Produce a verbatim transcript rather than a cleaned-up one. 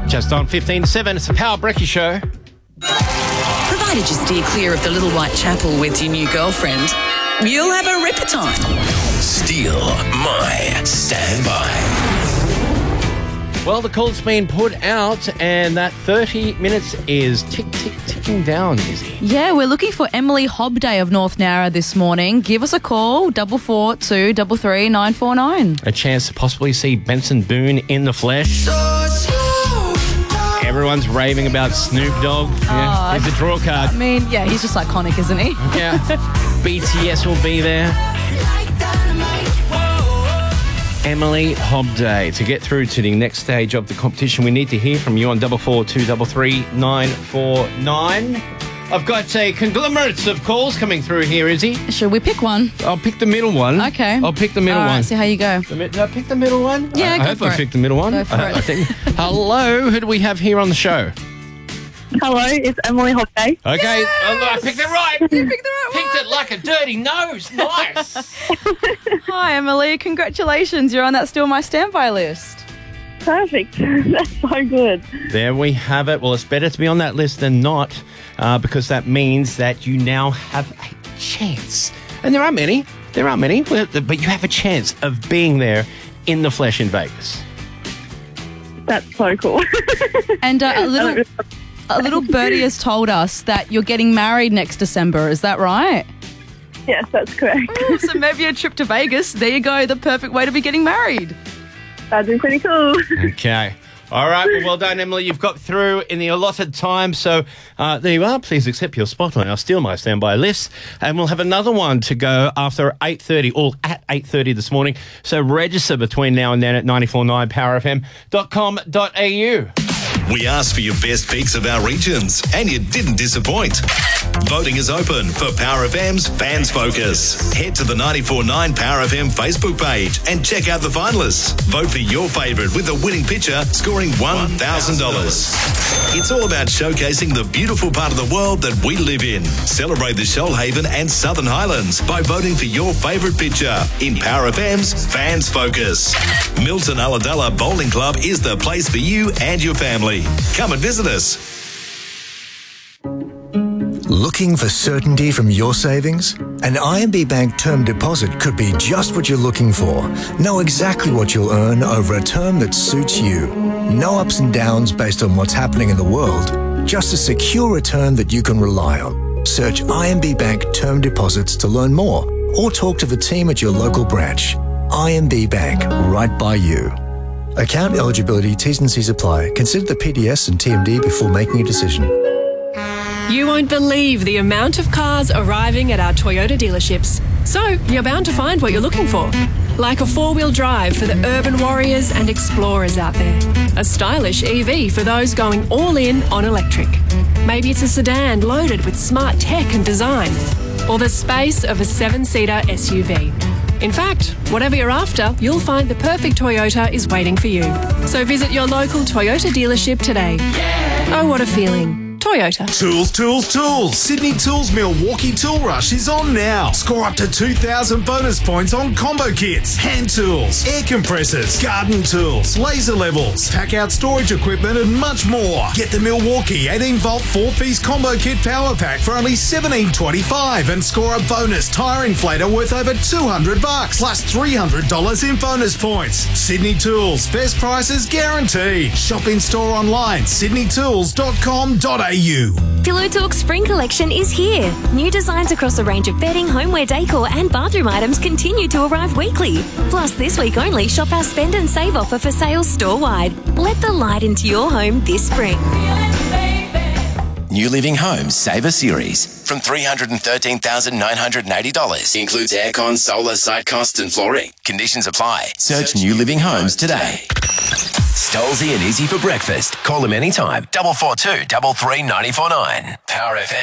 Just on fifteen to seven, it's the Power Brekkie Show. Provided you steer clear of the Little White Chapel with your new girlfriend, you'll have a ripper time. Steal my standby. Well, the call's been put out and that thirty minutes is tick, tick, ticking down, Izzy. Yeah, we're looking for Emily Hobday of North Narra this morning. Give us a call, double four two double three nine four nine. A chance to possibly see Benson Boone in the flesh. Everyone's raving about Snoop Dogg. Yeah, Oh, he's a draw card. I mean, yeah, he's just iconic, isn't he? Yeah. B T S will be there. Emily Hobday. To get through to the next stage of the competition, we need to hear from you on double four two double three nine four nine. I've got a conglomerate of calls coming through here, Izzy. Should we pick one? I'll pick the middle one. Okay. I'll pick the middle All right, one. see how you go. The mid- Did I pick the middle one? Yeah, I, go I hope for I it. picked the middle one. Go for I, it. I think. Hello, who do we have here on the show? Hello, it's Emily Hobday. Okay, oh, I picked it right. You picked the right Picked one. it like a dirty nose. Nice. Hi, Emily. Congratulations. You're on that Still My Standby list. Perfect. That's so good. There we have it. Well, it's better to be on that list than not, uh, because that means that you now have a chance. And there are many. There are many, but you have a chance of being there in the flesh in Vegas. That's so cool. And uh, a little a little birdie has told us that you're getting married next December. Is that right? Yes, that's correct. So maybe a trip to Vegas. There you go. The perfect way to be getting married. That'd be pretty cool. Okay. All right. Well, well done, Emily. You've got through in the allotted time. So uh, there you are. Please accept your spot on our Steal My Standby list. And we'll have another one to go after eight thirty, or at eight thirty this morning. So register between now and then at nine four nine power f m dot com dot a u. We asked for your best picks of our regions, and you didn't disappoint. Voting is open for Power F M's Fans Focus. Head to the ninety-four point nine Power F M Facebook page and check out the finalists. Vote for your favourite with the winning picture, scoring one thousand dollars. It's all about showcasing the beautiful part of the world that we live in. Celebrate the Shoalhaven and Southern Highlands by voting for your favourite picture in Power F M's Fans Focus. Milton Ulladulla Bowling Club is the place for you and your family. Come and visit us. Looking for certainty from your savings? An I M B Bank term deposit could be just what you're looking for. Know exactly what you'll earn over a term that suits you. No ups and downs based on what's happening in the world. Just a secure return that you can rely on. Search I M B Bank term deposits to learn more, or talk to the team at your local branch. I M B Bank, right by you. Account eligibility, T's and C's apply. Consider the P D S and T M D before making a decision. You won't believe the amount of cars arriving at our Toyota dealerships. So, you're bound to find what you're looking for. Like a four-wheel drive for the urban warriors and explorers out there. A stylish E V for those going all in on electric. Maybe it's a sedan loaded with smart tech and design. Or the space of a seven-seater S U V. In fact, whatever you're after, you'll find the perfect Toyota is waiting for you. So visit your local Toyota dealership today. Oh, what a feeling. Toyota. Tools, tools, tools. Sydney Tools Milwaukee Tool Rush is on now. Score up to two thousand bonus points on combo kits, hand tools, air compressors, garden tools, laser levels, pack out storage equipment and much more. Get the Milwaukee eighteen volt four piece combo kit power pack for only seventeen twenty-five and score a bonus tyre inflator worth over two hundred bucks plus three hundred dollars in bonus points. Sydney Tools, best prices guaranteed. Shop in store online, sydney tools dot com dot a u. Pillow Talk Spring Collection is here. New designs across a range of bedding, homeware decor and bathroom items continue to arrive weekly. Plus, this week only, shop our Spend and Save offer for sales store-wide. Let the light into your home this spring. New Living Homes Saver Series from three hundred thirteen thousand nine hundred eighty dollars. Includes aircon, solar, site costs and flooring. Conditions apply. Search New Living Homes today. Stolzy and Izzy for breakfast. Call them anytime. double four two double three nine four nine. Power F M.